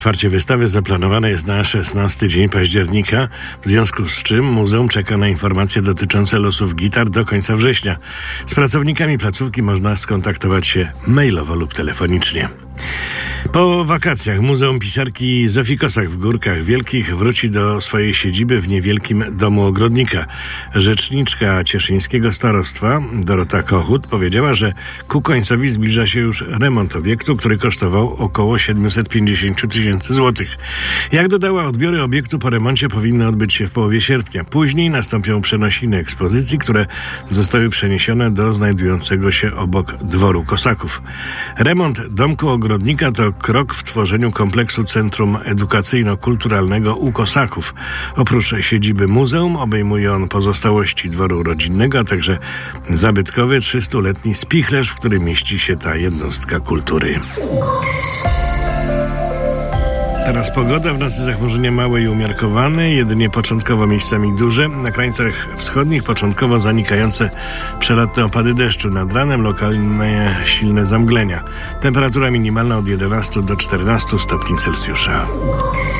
Otwarcie wystawy zaplanowane jest na 16 dzień października, w związku z czym muzeum czeka na informacje dotyczące losów gitar do końca września. Z pracownikami placówki można skontaktować się mailowo lub telefonicznie. Po wakacjach Muzeum Pisarki Zofii Kossak w Górkach Wielkich wróci do swojej siedziby w niewielkim domu ogrodnika. Rzeczniczka cieszyńskiego starostwa Dorota Kochut powiedziała, że ku końcowi zbliża się już remont obiektu, który kosztował około 750 tysięcy złotych. Jak dodała, odbiory obiektu po remoncie powinny odbyć się w połowie sierpnia. Później nastąpią przenosiny ekspozycji, które zostały przeniesione do znajdującego się obok dworu Kossaków. Remont domku ogrodnika to krok w tworzeniu kompleksu Centrum Edukacyjno-Kulturalnego u Kossaków. Oprócz siedziby muzeum obejmuje on pozostałości dworu rodzinnego, a także zabytkowy 300-letni spichlerz, w którym mieści się ta jednostka kultury. Teraz pogoda, w nocy zachmurzenie małe i umiarkowane, jedynie początkowo miejscami duże. Na krańcach wschodnich początkowo zanikające przelotne opady deszczu. Nad ranem lokalne silne zamglenia. Temperatura minimalna od 11 do 14 stopni Celsjusza.